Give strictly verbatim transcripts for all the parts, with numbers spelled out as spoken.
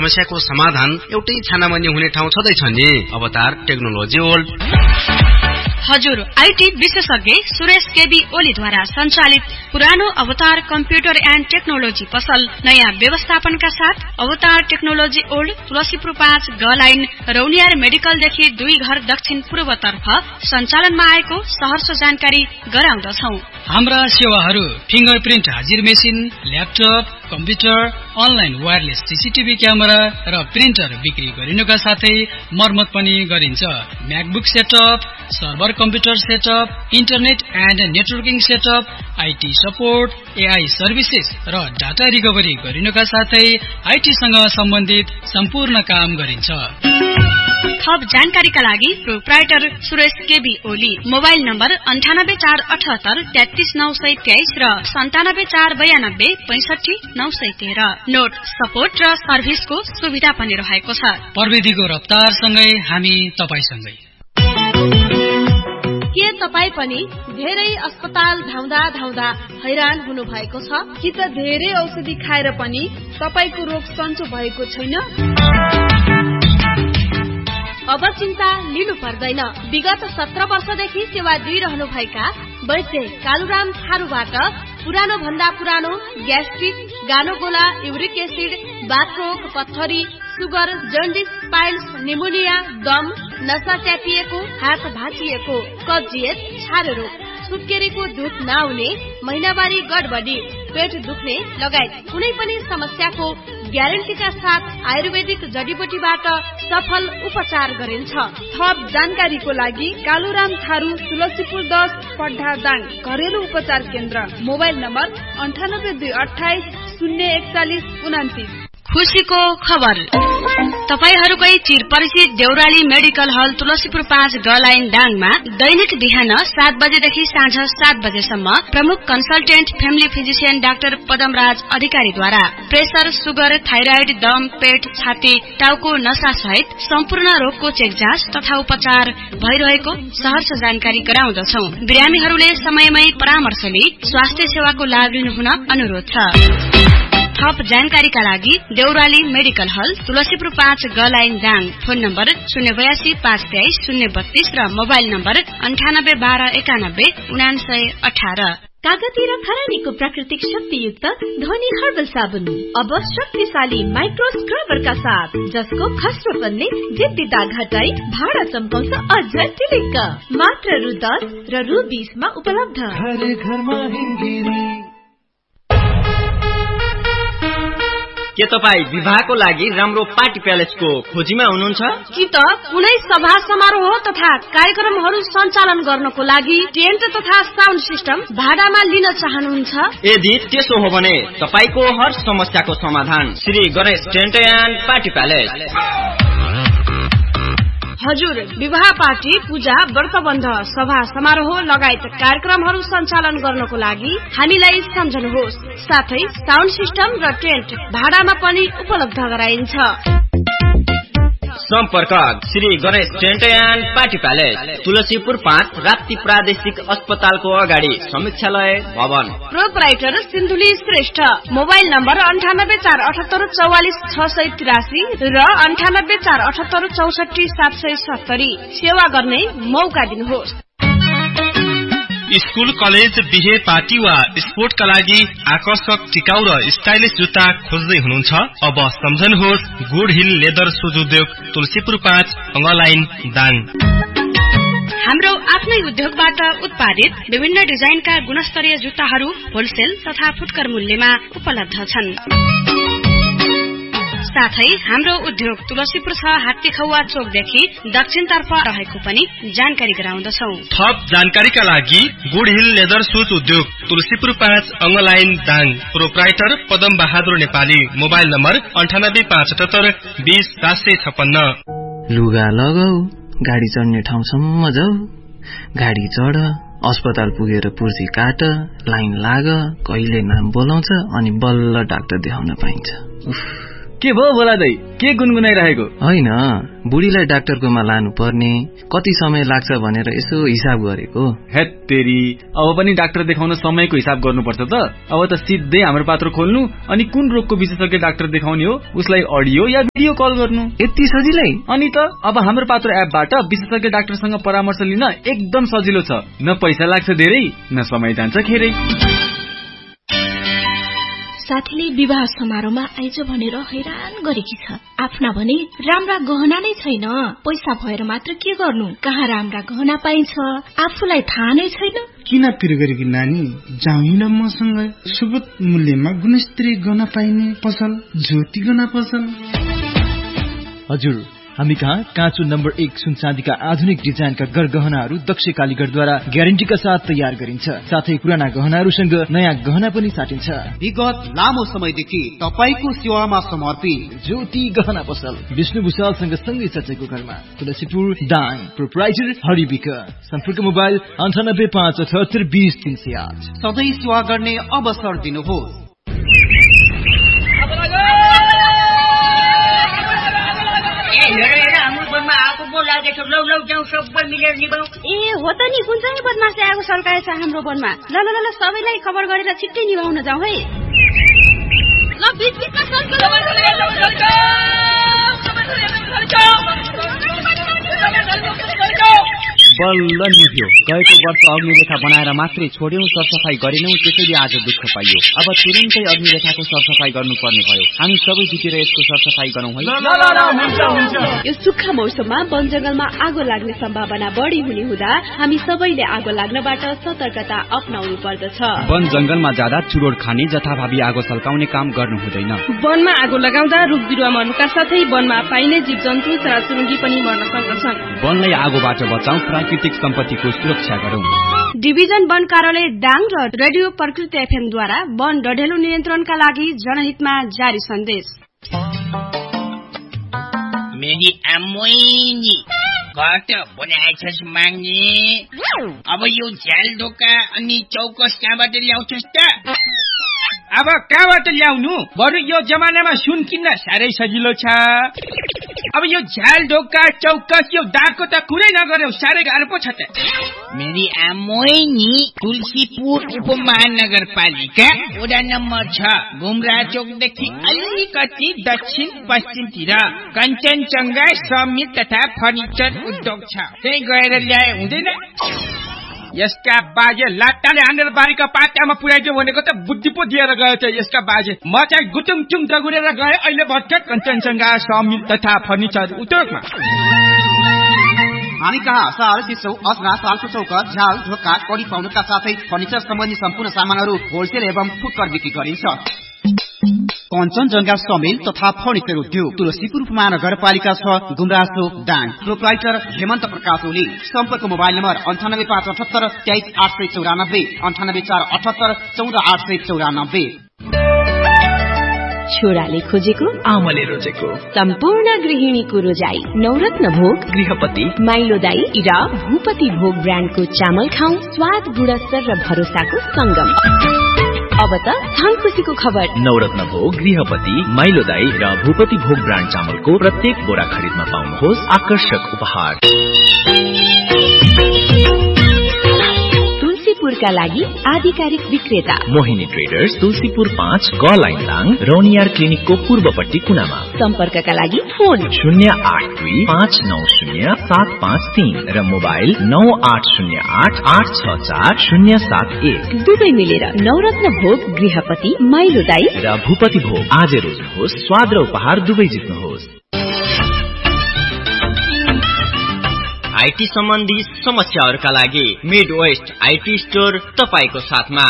समस्याको समाधान एउटै छानामुनि हुने ठाउँ छँदैछ नि। अवतार टेक्नोलोजी वर्ल्ड। हजुर, आईटी विशेषज्ञ सुरेश केबी ओलीद्वारा सञ्चालित पुरानो अवतार कम्प्युटर एन्ड टेक्नोलोजी पसल नयाँ व्यवस्थापनका साथ अवतार टेक्नोलोजी ओल्ड तुलसीपुर पाँच ग लाइन रौनियार मेडिकलदेखि दुई घर दक्षिण पूर्वतर्फ सञ्चालनमा आएको सहर्ष जानकारी गराउँदछौ। हाम्रा सेवाहरू फिंगरप्रिन्ट हाजिर machine, laptop, computer, online wireless CCTV camera र प्रिन्टर बिक्री गरिनुका साथै मर्मत पनि गरिन्छ। MacBook setup, server computer setup, internet and networking setup, IT support, AI services र डाटा रिकभरी गरिनुका साथै आईटीसँग सम्बन्धित सम्पूर्ण काम गरिन्छ। थप जानकारीका लागि proprietor Suresh KB Oli. Mobile number अन्ठानब्बे चार अठहत्तर तेत्तीस नौ सय तेइस र सन्तानब्बे चार बयानब्बे पैंसठी नौ सय तेह्र। नोट सपोर्ट र सर्भिसको सुविधा पनि रहेको छ। प्रविधिको रफ्तारसँगै हामी तपाईसँगै। के तपाई पनि धेरै अस्पताल धाउँदा धाउँदा हैरान हुनु भएको छ? कि त धेरै औषधि खाएर पनि तपाईको रोग सन्चो भएको छैन? अब चिन्ता लिनु पर्दैन। विगत सत्र वर्षदेखि सेवा दिइरहनु भएका वैद्य कालुराम थारूबाट पुरानो भन्दा पुरानो ग्यास्ट्रिक, गानोगोला, युरिक एसिड, बाथरोग, पत्थरी, सुगर, जन्डिस, पाइल्स, निमोनिया, दम, नसा च्यापिएको, हात भाँचिएको, कब्जियत, छारे रोग, सुत्केरीको दुध नआउने, महिनावारी गडबडी, पेट दुख्ने लगायत कुनै पनि समस्याको ग्यारेन्टीका साथ आयुर्वेदिक जडीबुटीबाट सफल उपचार गरिन्छ। थप जानकारीको लागि कालुराम थारू तुलसीपुर दस पड्ढा दाङ घरेलु उपचार केन्द्र। मोबाइल नम्बर अन्ठानब्बे दुई अठाइस शून्य एकचालिस उनातिस। खुशीको खबर, तपाईहरूकै चिरपरिचित देउराली मेडिकल हल तुलसीपुर पाँच ग लाइन दाङमा दैनिक बिहान सात बजेदेखि साँझ सात बजेसम्म प्रमुख consultant family physician doctor Padamraj अधिकारीद्वारा प्रेसर, सुगर, थाइराइड, दम, पेट, छाती, टाउको नसा सहित सम्पूर्ण रोगको चेक जाँच तथा उपचार भइरहेको सहर्ष जानकारी गराउँदछौ। बिरामीहरूले समयमै परामर्श लिई स्वास्थ्य सेवाको लाभ लिनुहुन अनुरोध छ। थप जानकारीका लागि देउराली मेडिकल हल तुलसीपुर पाँच ग लाइन दाङ। फोन नम्बर शून्य बयासी पाँच तेइस शून्य बत्तीस र मोबाइल नम्बर अन्ठानब्बे बाह्र एकानब्बे उनासय अठार। कागती र खरानीको प्राकृतिक शक्तियुक्त धनी हर्बल साबुन अब शक्तिशाली माइक्रो स्क्रबरका साथ, जसको खस्रोपनले जिद्दी दाग हटाई भाडा चम्काउँछ अझ टिलिक्क। मात्र रु दस र रु बीसमा उपलब्ध। के तपाईँ विवाहको लागि राम्रो पार्टी प्यालेसको खोजीमा हुनुहुन्छ? कि त कुनै सभा समारोह तथा कार्यक्रमहरू सञ्चालन गर्नको लागि टेन्ट तथा साउन्ड सिस्टम भाडामा लिन चाहनुहुन्छ? यदि त्यसो हो भने तपाईको हर समस्याको समाधान Shri Ganesh tent and party palace. हजुर, विवाह पार्टी, पूजा, व्रतबन्ध, सभा समारोह लगायत कार्यक्रमहरू सञ्चालन गर्नको लागि हामीलाई सम्झनुहोस्। साथै साउन्ड सिस्टम र टेन्ट भाडामा पनि उपलब्ध गराइन्छ। सम्पर्क Shri Ganesh tent and party palace, Tulsipur पाँच, राप्ती प्रादेशिक अस्पतालको अगाडि, समीक्षालय भवन। Proprietor Sindhuli Shrestha. Mobile number अन्ठानब्बे चार अठहत्तर चौवालिस छ सय तिरासी र अन्ठानब्बे चार अठहत्तर चौसठी सात सय सत्तरी। सेवा गर्ने मौका दिनुहोस्। स्कूल, कलेज, बिहे पार्टी वा स्पोर्टका लागि आकर्षक, टिकाउ र स्टाइलिश जुत्ता खोज्दै हुनुहुन्छ? अब सम्झनुहोस् गुड हिल लेदर सुज उद्योग तुलसीपुर पाँच लाइन दाङ। हाम्रो आफ्नै उद्योगबाट उत्पादित विभिन्न डिजाइनका गुणस्तरीय जुत्ताहरू होलसेल तथा फुटकर मूल्यमा उपलब्ध छन्। साथै हाम्रो उद्योग तुलसीपुर छ हात्तीखौवा चोकदेखि दक्षिणतर्फ रहेको पनि जानकारी गराउँदछौ। थप जानकारीका लागि गुड हिल लेदर सुज उद्योग तुलसीपुर पाँच line Dang. Proprietor Padam Bahadur Nepali. Mobile number अन्ठानब्बे पाँच अठहत्तर बीस सात सय छप्पन्न। लुगा लगाऊ, गाडी चढ्ने ठाउँसम्म जाऊ, गाडी चढ, अस्पताल पुगेर पुर्जी काट, लाइन लाग, कहिले नाम बोलाउँछ अनि बल्ल डाक्टर देखाउन पाइन्छ। उफ, के भयो बोला दाइ, के गुनगुनाइरहेको? होइन, बुढीलाई डाक्टरकोमा लानु पर्ने, कति समय लाग्छ भनेर यसो हिसाब गरेको। हेत तेरी, अब पनि डाक्टर देखाउन समयको हिसाब गर्नुपर्छ त। अब त सिधै हाम्रो पात्र खोल्नु अनि कुन रोगको विशेषज्ञ डाक्टर देखाउने हो उसलाई अडियो या भिडियो कल गर्नु, यति सजिलै। अनि त अब हाम्रो पात्र एपबाट विशेषज्ञ डाक्टरसँग परामर्श लिन एकदम सजिलो छ। न पैसा लाग्छ धेरै, न समय जान्छ खेरै। साथीले विवाह समारोहमा आइज भनेर हैरान गरेकी छ। आफ्ना भने राम्रा गहना नै छैन, पैसा भएर मात्र के गर्नु, कहाँ राम्रा गहना पाइन्छ आफूलाई थाहा नै छैन। किन पिर गरेकी नानी, जाउँ मसँग सुगत मूल्यमा गुणस्तरीय गहना पाइने पसल ज्योति गहना पसल। हजुर, हामी कहाँ काँचो नम्बर एक सुन चाँदीका आधुनिक डिजाइनका गरगहनाहरू दक्ष कालीगढद्वारा ग्यारेन्टीका साथ तयार गरिन्छ। साथै पुराना गहनाहरूसँग नयाँ गहना पनि साटिन्छ। विगत लामो समयदेखि तपाईको सेवामा समर्पित ज्योति गहना पसल विष्णु भूषालसँग सँगै चचेको घरमा, तुलसीपुर दाङ। प्रोप्राइटर हरिबिक। सम्पर्क मोबाइल अन्ठानब्बे पाँच अठहत्तर बीस तीन सय आठ। सधैँ सेवा गर्ने अवसर दिनुहोस्। ए हो त नि, कुन चाहिँ बदमास आएको सल्काएछ हाम्रो वनमा। ल ल ल सबैलाई खबर गरेर छिट्टै निभाउन जाउँ है। ल बीच बीचमा बल्ल निभ्यो। गएको वर्ष अग्निरेखा बनाएर मात्रै छोड्यौं, सरसफाई गरेनौं, त्यसैले आज दुःख पाइयो। अब तुरुन्तै अग्निरेखाको सरसफाई गर्नुपर्ने भयो। हामी सबै जुटेर यसको सरसफाई गरौँ है। यो सुक्खा मौसममा वन जंगलमा आगो लाग्ने सम्भावना बढी हुने हुँदा हामी सबैले आगो लाग्नबाट सतर्कता अपनाउनु पर्दछ। वन जंगलमा जाँदा चुरोड खाने, जथाभावी आगो सल्काउने काम गर्नु हुँदैन। वनमा आगो लगाउँदा रुख बिरुवा मर्नुका साथै वनमा पाइने जीव जन्तु चराचुरुङ्गी पनि मर्न सक्दछन्। वनलाई आगोबाट बचाउँ, प्राकृतिक सम्पत्तिको सुरक्षा गरौँ। डिभिजन वन कार्यालय दाङ र रेडियो प्रकृति एफएम द्वारा वन डढेलो नियन्त्रणका लागि जनहितमा जारी सन्देश। मेरी आमोइनी घट बनाएछस् माग्ने, अब यो झ्याल ढोका अनि चौकस कहाँबाट ल्याउँछस् त? अब कहाँबाट ल्याउनु? बरु यो जमानामा सुन किन्न साह्रै सजिलो छ। अब यो झ्याल ढोका चौकस यो दागको त कुरै नगर्यौ, साह्रै गाह्रो पो छ त। मेरी आमोइनी तुलसीपुर उपमहानगरपालिका वडा नम्बर छ, घुमरा चौकदेखि अलिकति दक्षिण पश्चिमतिर कञ्चनजङ्घा समिल तथा फर्निचर उद्योग छ। त्यही गएर ल्याए हुँदैन? यसका बाजे लाट्टाले हानेर बारीका पातामा पुर्याइदियो भनेको त बुद्धि पो दिएर गयो त यसका बाजे। म चाहिँ गुटुङचुङ दगुरेर गए, अहिले भर्खर कञ्चनजङ्घा समिल तथा फर्निचर उद्योगमा। हामी कहाँ साल सिसौ अस्ना सालको चौका झाल ढोका कडी पाउनुका साथै फर्निचर सम्बन्धी सम्पूर्ण सामानहरू होलसेल एवं फुटकर बिक्री गरिन्छ। कञ्चनजङ्घा समेल तथा फर्निचर उद्योग तुलसीपुर महानगरपालिका छ, गुमरासो दाङ। प्रोप्राइटर हेमन्त प्रकाश ओली। सम्पर्क मोबाइल नम्बर अन्ठानब्बे पाँच अठहत्तर तेइस आठ सय चौरानब्बे, अन्ठानब्बे चार अठहत्तर चौध आठ सय चौरानब्बे। छोराले खोजेको आमाले रोजेको सम्पूर्ण गृहिणीको रोजाई नवरत्न भोग गृहपति माइलो दाई र भूपति भोग ब्रान्डको चामल खाऊ, स्वाद गुणस्तर र भरोसाको संगम। अब त धन खुसीको खबर। नवरत्न भोग गृहपति माइलो दाई र भूपति भोग ब्रान्ड चामलको प्रत्येक बोरा खरिदमा पाउनुहोस् आकर्षक उपहार। तुलसीपुरका लागि आधिकारिक विक्रेता मोहिनी ट्रेडर्स, तुलसीपुर पाँच ग लाइन दाङ, रौनियार क्लिनिकको पूर्वपट्टि कुनामा। सम्पर्कका लागि फोन शून्य आठ दुई पाँच नौ शून्य सात पाँच तीन र मोबाइल नौ आठ शून्य आठ आठ छ चार शून्य सात एक। दुवै मिलेर नवरत्न भोग गृहपति माइलो दाई र भूपति भोग आज रोज्नुहोस्, स्वाद र उपहार दुवै जित्नुहोस्। आईटी सम्बन्धी समस्याहरूका लागि मिड वेस्ट आईटी स्टोर तपाईको साथमा।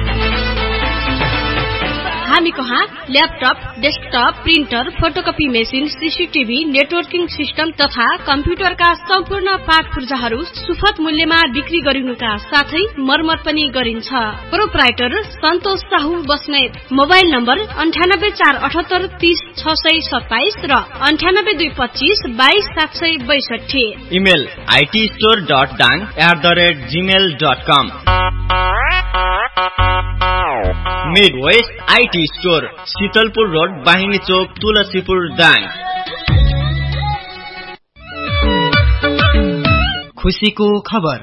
हामी कहाँ laptop, desktop, printer, photocopy machine, CCTV, networking system तथा कम्प्युटरका सम्पूर्ण पाठ पूर्जाहरू सुपथ मूल्यमा बिक्री गरिनुका साथै मर्मत पनि गरिन्छ। प्रोप्राइटर सन्तोष साहु बस्नेत। मोबाइल नम्बर अन्ठानब्बे चार अठहत्तर तीस छ सय सत्ताइस र अन्ठानब्बे दुई पच्चीस बाइस सात सय बैसठी। Email IT store dot डाङ at the rate Gmail dot com. Mid West IT store, Sheetalpur road, बाहिनी चोक, तुलसीपुर दाङ। खुसीको खबर।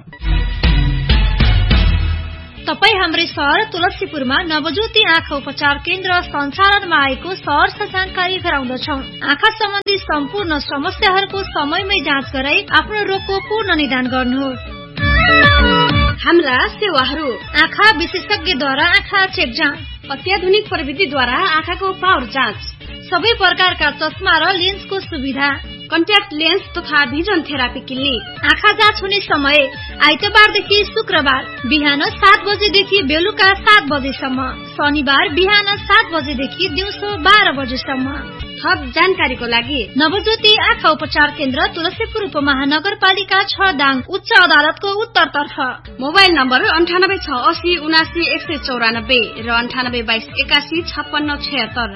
तपाई हाम्रै सहर तुलसीपुरमा नवज्योति आँखा उपचार केन्द्र सञ्चालनमा आएको सहर जानकारी गराउँदछौ। आँखा सम्बन्धी सम्पूर्ण समस्याहरूको समयमै जाँच गराई आफ्नो रोगको पूर्ण निदान गर्नुहोस्। हाम्रा सेवाहरू: आँखा विशेषज्ञद्वारा आँखा चेक जाँच, अत्याधुनिक प्रविधिद्वारा आँखाको पावर जाँच, सबै प्रकारका चस्मा र लेन्सको सुविधा, कन्ट्याक्ट लेन्स तथा भिजन थेरापी क्लिनिक। आँखा जाँच हुने समय आइतबारदेखि शुक्रबार बिहान सात बजेदेखि बेलुका सात बजेसम्म, शनिबार बिहान सात बजेदेखि दिउँसो बाह्र बजेसम्म। थप जानकारीको लागि नवज्योति आँखा उपचार केन्द्र तुलसीपुर उपमहानगरपालिका छ दाङ, उच्च अदालतको उत्तरतर्फ। मोबाइल नम्बर अन्ठानब्बे छ असी उनासी एक सय चौरानब्बे र अन्ठानब्बे बाइस एकासी छप्पन्न छयत्तर।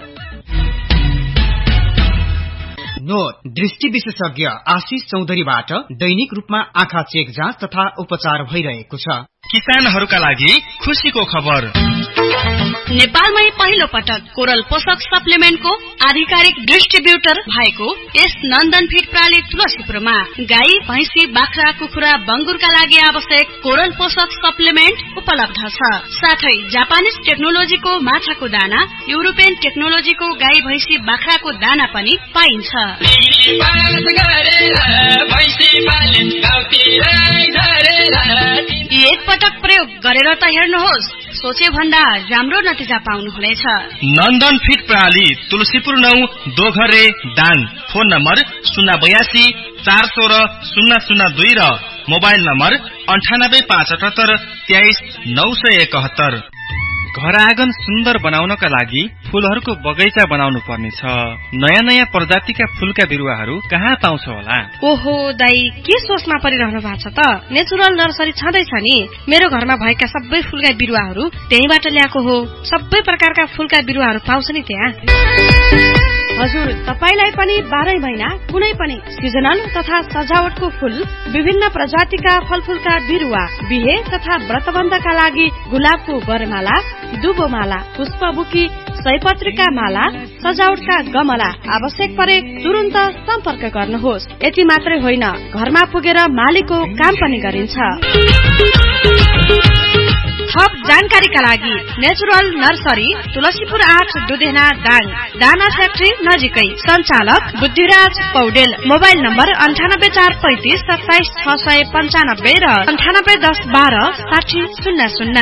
नोट: दृष्टि विशेषज्ञ आशिष चौधरीबाट दैनिक रूपमा आँखा चेक जाँच तथा उपचार भइरहेको छ। किसानहरूका लागि खुसीको खबर। नेपालमै पहिलो पटक कोरल पोषक सप्लिमेन्टको आधिकारिक डिस्ट्रिब्युटर भएको यस नन्दन फिड प्राली तुलसीपुरमा गाई, भैंसी, बाख्रा, कुखुरा, बंगुरका लागि आवश्यक कोरल पोषक सप्लिमेन्ट उपलब्ध छ। साथै जापानिज टेक्नोलोजीको माछाको दाना, युरोपियन टेक्नोलोजीको गाई, भैंसी, बाख्राको दाना पनि पाइन्छ। एक पटक प्रयोग गरेर त हेर्नुहोस्, सोचे भन्दा राम्रो नतिजा पाउनुहुनेछ। नन्दन फिड प्रणाली तुलसीपुर नौ दोघरे दाङ। फोन नम्बर शून्य बयासी चार सोह्र शून्य शून्य दुई र मोबाइल नम्बर अन्ठानब्बे पाँच अठहत्तर तेइस नौ सय एकहत्तर। घर आँगन सुन्दर बनाउनका लागि फूलहरूको बगैँचा बनाउनु पर्नेछ। नयाँ नयाँ प्रजातिका फूलका बिरुवाहरू कहाँ पाउँछ होला? ओहो दाई, के सोचमा परिरहनु भएको छ त? नेचुरल नर्सरी छँदैछ नि। मेरो घरमा भएका सबै फूलका बिरुवाहरू त्यहीबाट ल्याएको हो। सबै प्रकारका फूलका बिरुवाहरू पाउँछ नि त्यहाँ। हजुर, तपाईलाई पनि बाह्रै महिना कुनै पनि सिजनल तथा सजावटको फूल, विभिन्न प्रजातिका फलफूलका बिरुवा, बिहे तथा व्रतबन्धका लागि गुलाबको वरमाला, दुबोमाला, पुष्पबुकी, सयपत्रीका माला, सजावटका गमला आवश्यक परे तुरुन्त सम्पर्क गर्नुहोस्। यति मात्रै होइन, घरमा पुगेर मालीको काम पनि गरिन्छ। थप जानकारीका लागि नेचुरल नर्सरी तुलसीपुर आठ दुधेना दाङ, दाना फ्याक्ट्री नजिकै। सञ्चालक बुद्धिराज पौडेल। मोबाइल नम्बर अन्ठानब्बे चार पैंतिस सत्ताइस छ सय पञ्चानब्बे र अन्ठानब्बे दस बाह्र साठी शून्य शून्य।